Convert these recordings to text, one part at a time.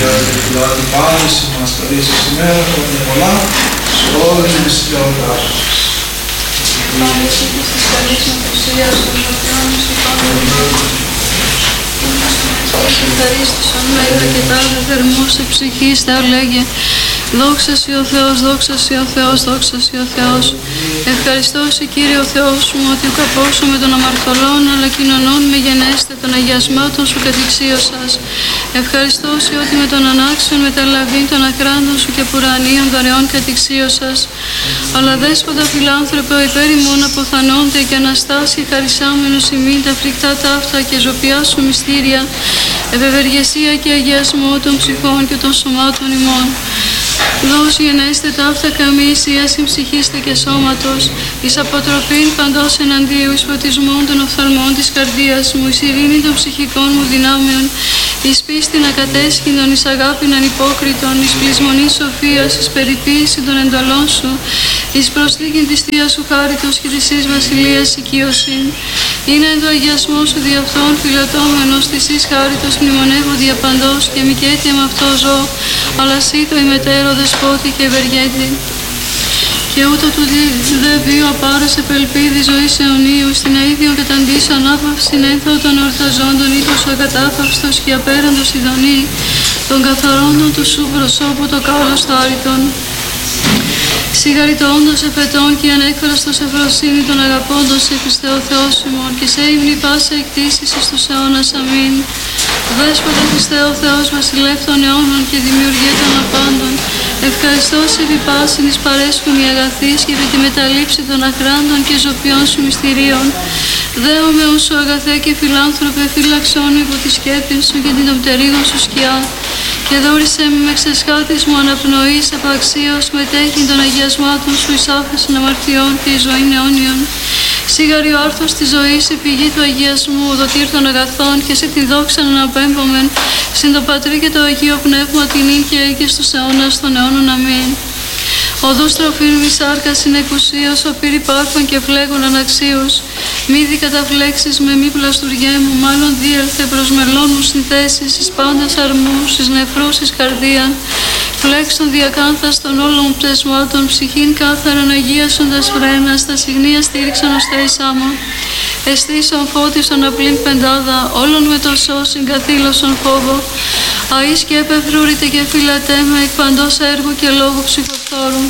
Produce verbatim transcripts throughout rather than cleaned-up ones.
για την πάληση μας καλήσει σήμερα, χρόνια πολλά, σε όλες τις γιορτάσεις. Πάμε εσύ και στις καλής νοφουσίας των λαθρών σου πάνω. Είμαστε ευχαρίστησον μέγα και τάδε θερμό σε ψυχή στα λέγε. Δόξα Συ ο Θεός, δόξα Συ ο Θεός, δόξα Συ ο Θεός. Ευχαριστώ Σε Κύριε ο Θεός μου ότι ο καπώσου με των αμαρτωλών αλλά κοινωνών με γενέστε των αγιασμάτων Σου κατηξίωσας. Ευχαριστώ Σε ότι με τον ανάξιον μεταλαβήν των ακράντων Σου και πουρανίων δωρεών κατηξίωσας. Αλλά δέσποτα φιλάνθρωπε ο υπέρ ημών αποθανόνται και αναστάσει χαρισάμενος ημίν τα φρικτά ταύτα και ζωπιά Σου μυστήρια, ευευεργεσία και αγιασμό των ψυχών και των σωμάτων ημών. Δώσ' γενέστε ταύτα καμή ησίαση ψυχίστε και σώματος, εις αποτροπήν παντός εναντίου, εις φωτισμών των οφθαλμών της καρδίας μου, εις ειρήνη των ψυχικών μου δυνάμεων, εις πίστην ακατέσχυντον, εις αγάπην ανυπόκριτον, εις πλεισμονή σοφίας, εις περιποίηση των εντολών Σου, εις προσθήκην της Θείας Σου χάριτος και της Εις Βασιλείας οικείωσιν. Είναι εν το αγιασμό Σου δι' αυτόν φιλατώμενος, της Εις χάριτος μνημονεύω διαπαντός και μη κέτι με αυτό ζω, αλλά Συ το ημετέρω δεσπότη και ευεργέτη. Και ούτω του δε βίου απάρας επελπίδη ζωής αιωνίου, στην αίδιο καταντήσω ανάπαυσιν ένθω των εορταζόντων, ήτος ο ακατάφαυστος και απέραντος ειδονή, των καθαρόντων του Σου προσώπου το κάλος θάριτον. Σιγαριτώντος εφετών και ανέκφραστος ευφροσύνη των αγαπώντος σε Χριστέ ο Θεός ημών και σε ύμνη πάσα εκτίσεις εις τους αιώνας. Αμήν. Δέσποτα Χριστέ ο Θεός βασιλεύ των αιώνων και δημιουργέ των απάντων, ευχαριστώ Σε επί πάσιν εις παρέσχουν οι αγαθείς και επί τη μεταλήψη των αχράντων και ζωπιών Σου μυστηρίων. Δέομαι ον Σου αγαθέ και φιλάνθρωπε, φύλαξόν υπό τη σκέπη Σου και την των πτερίγων Σου σκιά. Και δόρισέ με με ξεσχάτης μου αναπνοής απαξίως μετέχειν των αγιασμάτων Σου εις άφεσιν αμαρτιών και εις ζωήν αιώνιον. Σίγαρη ο άρθος της ζωής, η πηγή του αγιασμού, ο δοτήρ των αγαθών και σε τη δόξα αναπέμπομεν, συν το Πατρί και το Αγίο Πνεύμα την ίν και και στους αιώνας των αιώνων. Αμήν. Οδούς τροφήν μη σάρκας είναι εκουσίως, ο πύρ υπάρχον και φλέγων αναξίως. Μη δι καταφλέξεις με μη πλαστουργέ μου, μάλλον διέλθε προς μελών μου συνθέσεις, εις πάντας αρμούς, εις νεφρούς, εις καρδίαν. Φλέξον διακάνθας των όλων πτεσμάτων, ψυχήν κάθαρον αγίασοντας φρένα, στα συγνία στήριξαν ως θέησάμα. Εστίσον φώτισον απλήν πεντάδα, όλων με το σώσιν καθήλωσον φόβο. Αΐς και επεφρούρητε και φυλατέ με εκ παντός έργου και λόγου ψυχοφθόρου.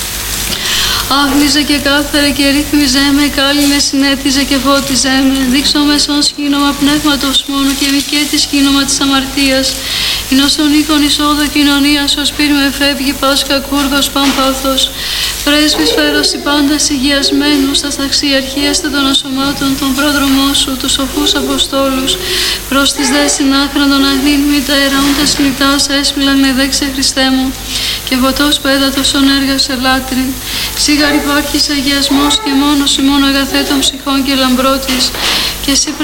Άγνιζε και κάθαρε και ρύθμιζέ με, κάλυνε συνέτιζε και φώτιζέ με. Δείξω μεσόν σκήνομα πνεύματος μόνο και μη και τη σκήνομα της αμαρτίας. Είναι όσον οίκον εισόδο κοινωνίας, ως πύρ με φεύγει πάσχα κούργος παμπάθος. Πρέσβης φέρωση πάντα υγιασμένους, στα ταξιαρχίαστε των ασωμάτων, των πρόδρομών Σου, τους σοφούς Αποστόλους. Προς τις δε συνάχραν των αγνήν μη τα αιραούντας κλητάς έσπηλαν με δέξε Χριστέ μου. Και φωτός πέδατος ον έργασε λάτριν. Σίγαρ υπάρχεις αγιασμός και μόνος ημών αγαθέτων ψυχών και λαμπρότης. Και εσύ